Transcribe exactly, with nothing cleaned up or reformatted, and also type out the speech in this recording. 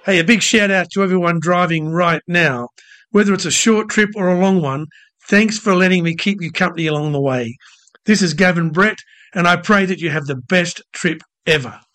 Hey, a big shout out to everyone driving right now. Whether it's a short trip or a long one, thanks for letting me keep you company along the way. This is Gavin Brett, and I pray that you have the best trip ever.